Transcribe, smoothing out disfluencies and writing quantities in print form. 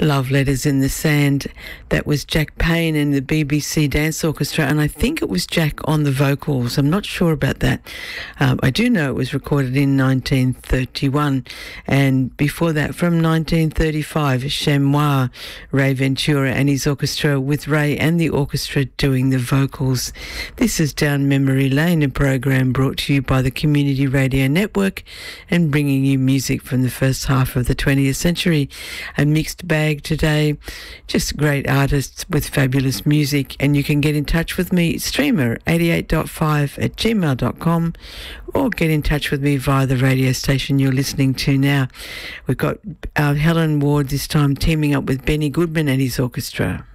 Love Letters in the Sand. That was Jack Payne and the BBC Dance Orchestra, and I think it was Jack on the vocals. I'm not sure about that. I do know it was recorded in 1931, and before that, from 1935, Chamois, Ray Ventura and his orchestra, with Ray and the orchestra doing the vocals. This is Down Memory Lane, a program brought to you by the Community Radio Network and bringing you music from the first half of the 20th century. A mixed bag today, just great artists with fabulous music, and you can get in touch with me, streamer88.5@gmail.com, or get in touch with me via the radio station you're listening to now. We've got Helen Ward this time teaming up with Benny Goodman and his orchestra.